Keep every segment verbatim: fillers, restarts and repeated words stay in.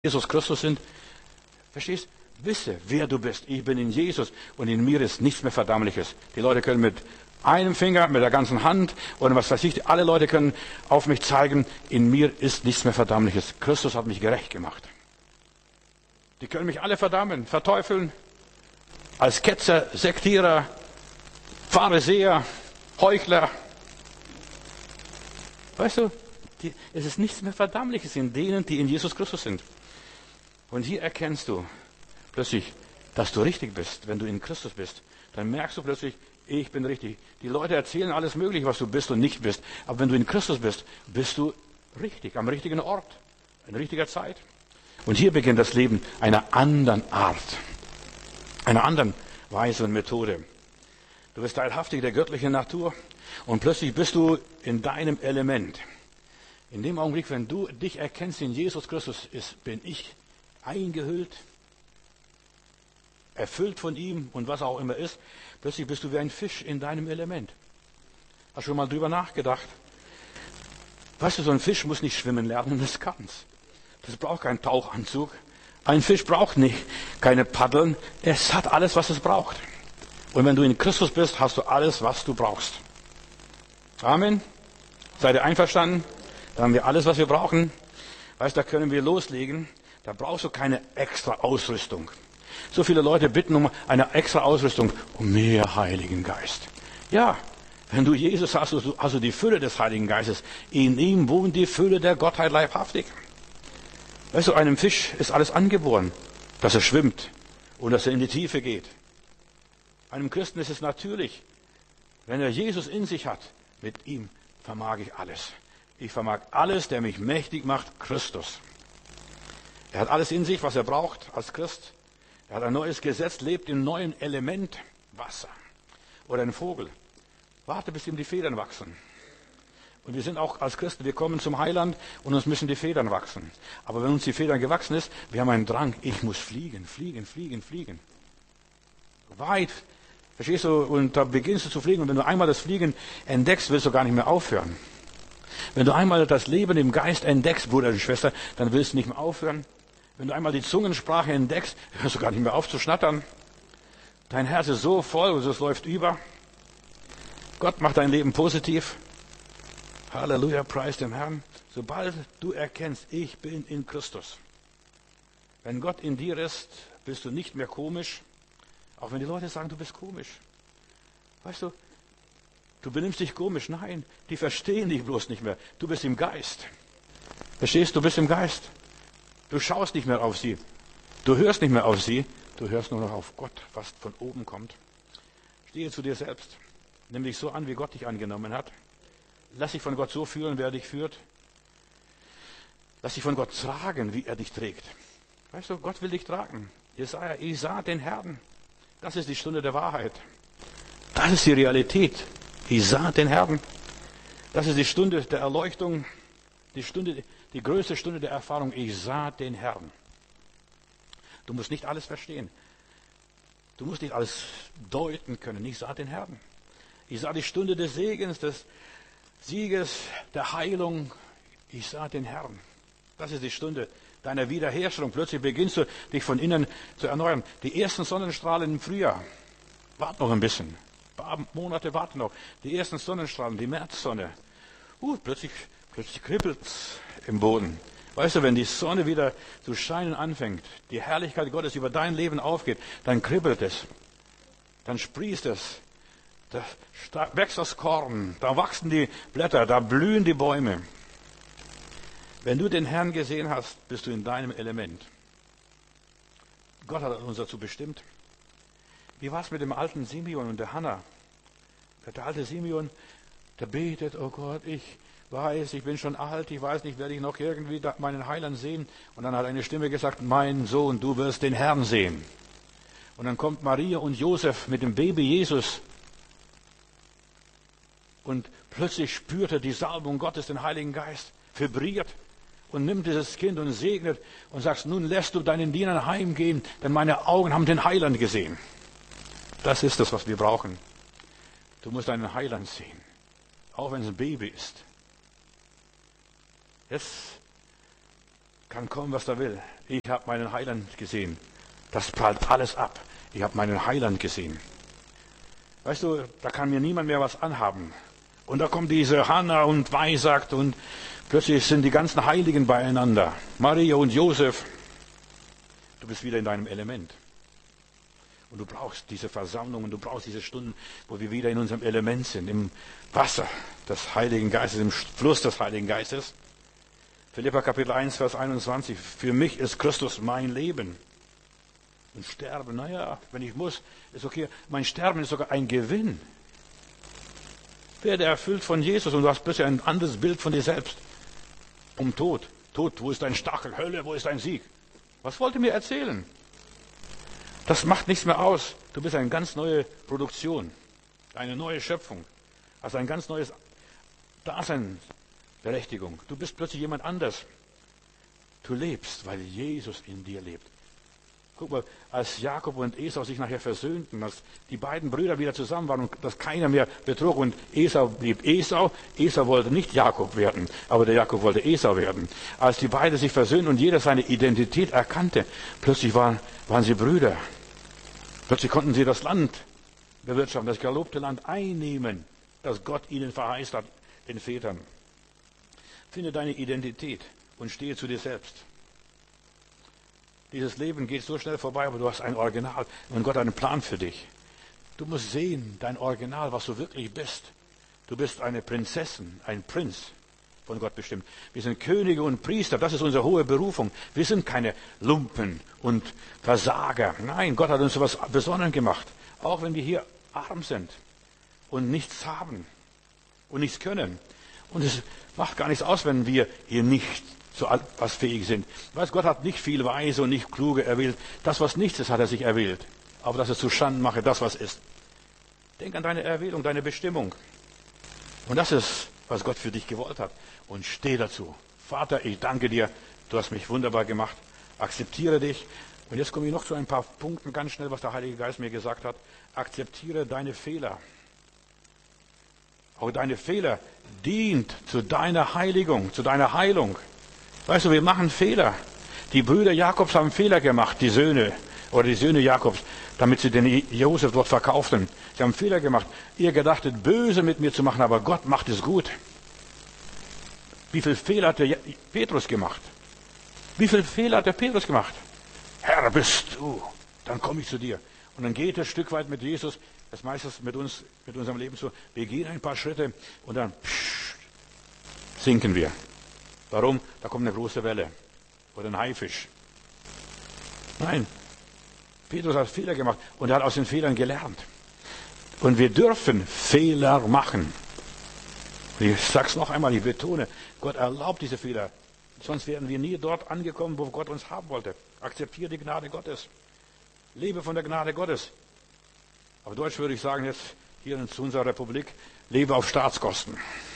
Jesus Christus sind. Verstehst? Wisse, wer du bist. Ich bin in Jesus und in mir ist nichts mehr Verdammliches. Die Leute können mit einem Finger, mit der ganzen Hand oder was weiß ich, alle Leute können auf mich zeigen, in mir ist nichts mehr Verdammliches. Christus hat mich gerecht gemacht. Die können mich alle verdammen, verteufeln, als Ketzer, Sektierer, Pharisäer, Heuchler. Weißt du, die, es ist nichts mehr Verdammliches in denen, die in Jesus Christus sind. Und hier erkennst du plötzlich, dass du richtig bist, wenn du in Christus bist. Dann merkst du plötzlich, ich bin richtig. Die Leute erzählen alles Mögliche, was du bist und nicht bist. Aber wenn du in Christus bist, bist du richtig, am richtigen Ort, in richtiger Zeit. Und hier beginnt das Leben einer anderen Art, einer anderen Weise und Methode. Du bist teilhaftig der göttlichen Natur und plötzlich bist du in deinem Element. In dem Augenblick, wenn du dich erkennst in Jesus Christus, ist, bin ich eingehüllt, erfüllt von ihm und was auch immer ist, plötzlich bist du wie ein Fisch in deinem Element. Hast du schon mal drüber nachgedacht? Weißt du, so ein Fisch muss nicht schwimmen lernen, das kann's. Das braucht keinen Tauchanzug. Ein Fisch braucht nicht keine Paddeln. Es hat alles, was es braucht. Und wenn du in Christus bist, hast du alles, was du brauchst. Amen. Seid ihr einverstanden? Da haben wir alles, was wir brauchen. Weißt, da können wir loslegen. Da brauchst du keine extra Ausrüstung. So viele Leute bitten um eine extra Ausrüstung, um mehr Heiligen Geist. Ja, wenn du Jesus hast, hast du die Fülle des Heiligen Geistes. In ihm wohnt die Fülle der Gottheit leibhaftig. Weißt du, einem Fisch ist alles angeboren, dass er schwimmt und dass er in die Tiefe geht. Einem Christen ist es natürlich, wenn er Jesus in sich hat, mit ihm vermag ich alles. Ich vermag alles, der mich mächtig macht, Christus. Er hat alles in sich, was er braucht als Christ. Er hat ein neues Gesetz, lebt im neuen Element, Wasser. Oder ein Vogel. Warte, bis ihm die Federn wachsen. Und wir sind auch als Christen, wir kommen zum Heiland und uns müssen die Federn wachsen. Aber wenn uns die Federn gewachsen ist, wir haben einen Drang, ich muss fliegen, fliegen, fliegen, fliegen. Weit, verstehst du, und da beginnst du zu fliegen. Und wenn du einmal das Fliegen entdeckst, willst du gar nicht mehr aufhören. Wenn du einmal das Leben im Geist entdeckst, Bruder und Schwester, dann willst du nicht mehr aufhören. Wenn du einmal die Zungensprache entdeckst, hörst du gar nicht mehr auf zu schnattern. Dein Herz ist so voll und es läuft über. Gott macht dein Leben positiv. Halleluja, preis dem Herrn. Sobald du erkennst, ich bin in Christus. Wenn Gott in dir ist, bist du nicht mehr komisch. Auch wenn die Leute sagen, du bist komisch. Weißt du, du benimmst dich komisch. Nein, die verstehen dich bloß nicht mehr. Du bist im Geist. Verstehst du, du bist im Geist. Du schaust nicht mehr auf sie. Du hörst nicht mehr auf sie. Du hörst nur noch auf Gott, was von oben kommt. Stehe zu dir selbst. Nimm dich so an, wie Gott dich angenommen hat. Lass dich von Gott so führen, wer dich führt. Lass dich von Gott tragen, wie er dich trägt. Weißt du, Gott will dich tragen. Jesaja, ich sah den Herrn. Das ist die Stunde der Wahrheit. Das ist die Realität. Ich sah den Herrn. Das ist die Stunde der Erleuchtung. Die Stunde, die größte Stunde der Erfahrung. Ich sah den Herrn. Du musst nicht alles verstehen. Du musst nicht alles deuten können. Ich sah den Herrn. Ich sah die Stunde des Segens, des Sieges, der Heilung. Ich sah den Herrn. Das ist die Stunde deiner Wiederherstellung. Plötzlich beginnst du, dich von innen zu erneuern. Die ersten Sonnenstrahlen im Frühjahr. Wart noch ein bisschen. Ein paar Monate warten noch. Die ersten Sonnenstrahlen, die Märzsonne. Uh, plötzlich, plötzlich kribbelt's im Boden. Weißt du, wenn die Sonne wieder zu scheinen anfängt, die Herrlichkeit Gottes über dein Leben aufgeht, dann kribbelt es. Dann sprießt es. Da wächst das Korn, da wachsen die Blätter, da blühen die Bäume. Wenn du den Herrn gesehen hast, bist du in deinem Element. Gott hat uns dazu bestimmt. Wie war es mit dem alten Simeon und der Hannah? Der alte Simeon, der betet, oh Gott, ich weiß, ich bin schon alt, ich weiß nicht, werde ich noch irgendwie meinen Heiland sehen? Und dann hat eine Stimme gesagt, mein Sohn, du wirst den Herrn sehen. Und dann kommt Maria und Josef mit dem Baby Jesus. Und plötzlich spürt er die Salbung Gottes, den Heiligen Geist, vibriert und nimmt dieses Kind und segnet und sagt, nun lässt du deinen Dienern heimgehen, denn meine Augen haben den Heiland gesehen. Das ist das, was wir brauchen. Du musst deinen Heiland sehen, auch wenn es ein Baby ist. Jetzt kann kommen, was da will. Ich habe meinen Heiland gesehen. Das prallt alles ab. Ich habe meinen Heiland gesehen. Weißt du, da kann mir niemand mehr was anhaben. Und da kommt diese Hannah und weissagt und plötzlich sind die ganzen Heiligen beieinander. Maria und Josef. Du bist wieder in deinem Element. Und du brauchst diese Versammlung und du brauchst diese Stunden, wo wir wieder in unserem Element sind, im Wasser des Heiligen Geistes, im Fluss des Heiligen Geistes. Philipper Kapitel eins, Vers einundzwanzig. Für mich ist Christus mein Leben. Und Sterben, naja, wenn ich muss, ist okay. Mein Sterben ist sogar ein Gewinn. Werde erfüllt von Jesus und du hast plötzlich ein anderes Bild von dir selbst. Um Tod. Tod, wo ist dein Stachel? Hölle, wo ist dein Sieg? Was wollt ihr mir erzählen? Das macht nichts mehr aus. Du bist eine ganz neue Produktion, eine neue Schöpfung, also ein ganz neues Daseinsberechtigung. Du bist plötzlich jemand anders. Du lebst, weil Jesus in dir lebt. Guck mal, als Jakob und Esau sich nachher versöhnten, als die beiden Brüder wieder zusammen waren und dass keiner mehr betrug und Esau blieb Esau. Esau wollte nicht Jakob werden, aber der Jakob wollte Esau werden. Als die beiden sich versöhnten und jeder seine Identität erkannte, plötzlich waren, waren sie Brüder. Plötzlich konnten sie das Land bewirtschaften, das gelobte Land einnehmen, das Gott ihnen verheißt hat, den Vätern. Finde deine Identität und stehe zu dir selbst. Dieses Leben geht so schnell vorbei, aber du hast ein Original und Gott hat einen Plan für dich. Du musst sehen, dein Original, was du wirklich bist. Du bist eine Prinzessin, ein Prinz, von Gott bestimmt. Wir sind Könige und Priester, das ist unsere hohe Berufung. Wir sind keine Lumpen und Versager. Nein, Gott hat uns so etwas Besonderes gemacht. Auch wenn wir hier arm sind und nichts haben und nichts können. Und es macht gar nichts aus, wenn wir hier nicht zu was fähig sind. Weißt, Gott hat nicht viel Weise und nicht Kluge erwählt. Das, was nichts ist, hat er sich erwählt. Aber dass er zu Schanden mache, das, was ist. Denk an deine Erwählung, deine Bestimmung. Und das ist, was Gott für dich gewollt hat. Und steh dazu. Vater, ich danke dir. Du hast mich wunderbar gemacht. Akzeptiere dich. Und jetzt komme ich noch zu ein paar Punkten ganz schnell, was der Heilige Geist mir gesagt hat. Akzeptiere deine Fehler. Auch deine Fehler dient zu deiner Heiligung, zu deiner Heilung. Weißt du, wir machen Fehler. Die Brüder Jakobs haben Fehler gemacht, die Söhne oder die Söhne Jakobs, damit sie den Josef dort verkauften. Sie haben Fehler gemacht. Ihr gedachtet, böse mit mir zu machen, aber Gott macht es gut. Wie viel Fehler hat der Petrus gemacht? Wie viel Fehler hat der Petrus gemacht? Herr, bist du, dann komme ich zu dir. Und dann geht es ein Stück weit mit Jesus, das meistens mit uns, mit unserem Leben so. Wir gehen ein paar Schritte und dann pssst, sinken wir. Warum? Da kommt eine große Welle oder ein Haifisch. Nein, Petrus hat Fehler gemacht und er hat aus den Fehlern gelernt. Und wir dürfen Fehler machen. Und ich sage es noch einmal, ich betone, Gott erlaubt diese Fehler. Sonst wären wir nie dort angekommen, wo Gott uns haben wollte. Akzeptiere die Gnade Gottes. Lebe von der Gnade Gottes. Auf Deutsch würde ich sagen, jetzt hier in unserer Republik, lebe auf Staatskosten.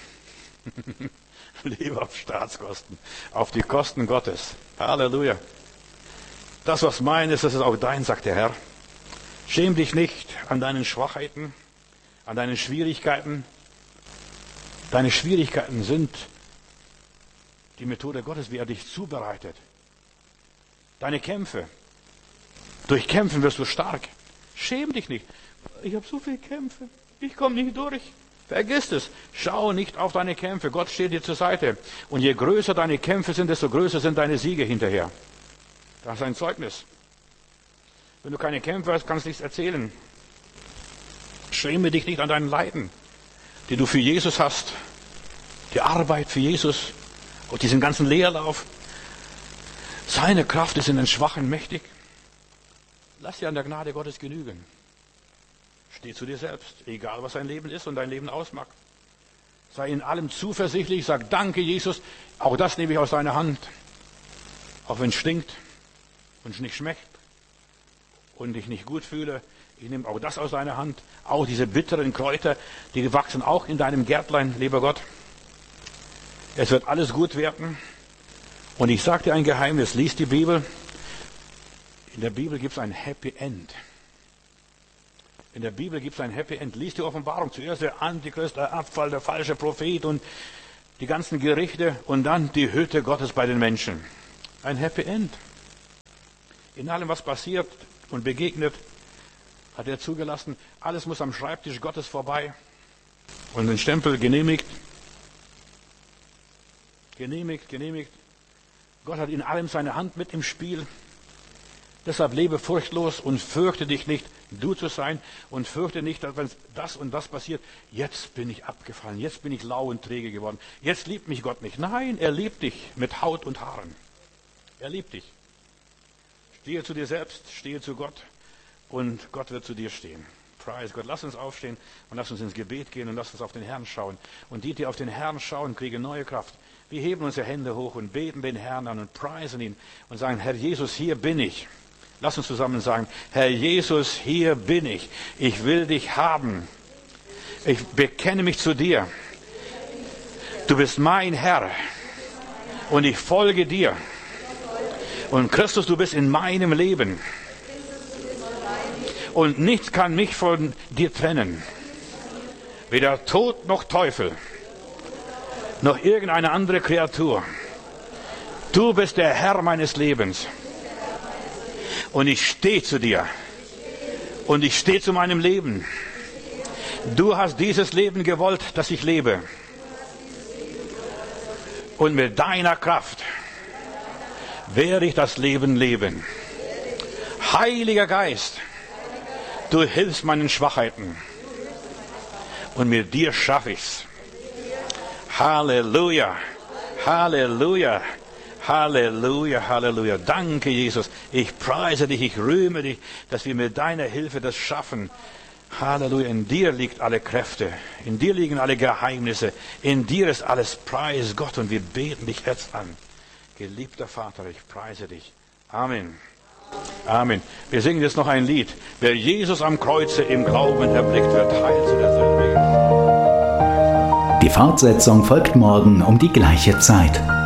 Lebe auf Staatskosten, auf die Kosten Gottes. Halleluja. Das, was mein ist, das ist auch dein, sagt der Herr. Schäm dich nicht an deinen Schwachheiten, an deinen Schwierigkeiten. Deine Schwierigkeiten sind die Methode Gottes, wie er dich zubereitet. Deine Kämpfe. Durch Kämpfen wirst du stark. Schäm dich nicht. Ich habe so viele Kämpfe. Ich komme nicht durch. Vergiss es. Schau nicht auf deine Kämpfe. Gott steht dir zur Seite. Und je größer deine Kämpfe sind, desto größer sind deine Siege hinterher. Das ist ein Zeugnis. Wenn du keine Kämpfe hast, kannst du nichts erzählen. Schäme dich nicht an deinen Leiden, die du für Jesus hast. Die Arbeit für Jesus und diesen ganzen Leerlauf. Seine Kraft ist in den Schwachen mächtig. Lass dir an der Gnade Gottes genügen. Steh zu dir selbst, egal was dein Leben ist und dein Leben ausmacht. Sei in allem zuversichtlich, sag danke Jesus, auch das nehme ich aus deiner Hand. Auch wenn es stinkt und es nicht schmeckt und ich nicht gut fühle, ich nehme auch das aus deiner Hand. Auch diese bitteren Kräuter, die wachsen auch in deinem Gärtlein, lieber Gott. Es wird alles gut werden. Und ich sage dir ein Geheimnis, lies die Bibel. In der Bibel gibt es ein Happy End. In der Bibel gibt es ein Happy End. Lies die Offenbarung. Zuerst der Antichrist, der Abfall, der falsche Prophet und die ganzen Gerichte und dann die Hütte Gottes bei den Menschen. Ein Happy End. In allem, was passiert und begegnet, hat er zugelassen. Alles muss am Schreibtisch Gottes vorbei. Und den Stempel genehmigt. Genehmigt, genehmigt. Gott hat in allem seine Hand mit im Spiel. Deshalb lebe furchtlos und fürchte dich nicht, du zu sein, und fürchte nicht, dass wenn das und das passiert, jetzt bin ich abgefallen, jetzt bin ich lau und träge geworden, jetzt liebt mich Gott nicht. Nein, er liebt dich mit Haut und Haaren. Er liebt dich. Stehe zu dir selbst, stehe zu Gott, und Gott wird zu dir stehen. Preis Gott. Lass uns aufstehen und lass uns ins Gebet gehen und lass uns auf den Herrn schauen. Und die, die auf den Herrn schauen, kriegen neue Kraft. Wir heben unsere Hände hoch und beten den Herrn an und preisen ihn und sagen, Herr Jesus, hier bin ich. Lass uns zusammen sagen, Herr Jesus, hier bin ich. Ich will dich haben. Ich bekenne mich zu dir. Du bist mein Herr und ich folge dir. Und Christus, du bist in meinem Leben. Und nichts kann mich von dir trennen. Weder Tod noch Teufel, noch irgendeine andere Kreatur. Du bist der Herr meines Lebens. Und ich stehe zu dir. Und ich stehe zu meinem Leben. Du hast dieses Leben gewollt, das ich lebe. Und mit deiner Kraft werde ich das Leben leben. Heiliger Geist, du hilfst meinen Schwachheiten. Und mit dir schaffe ich's. Halleluja. Halleluja. Halleluja, Halleluja. Danke, Jesus. Ich preise dich, ich rühme dich, dass wir mit deiner Hilfe das schaffen. Halleluja. In dir liegt alle Kräfte. In dir liegen alle Geheimnisse. In dir ist alles. Preis Gott. Und wir beten dich jetzt an. Geliebter Vater, ich preise dich. Amen. Amen. Wir singen jetzt noch ein Lied. Wer Jesus am Kreuze im Glauben erblickt, wird heil zu derselben. Die Fortsetzung folgt morgen um die gleiche Zeit.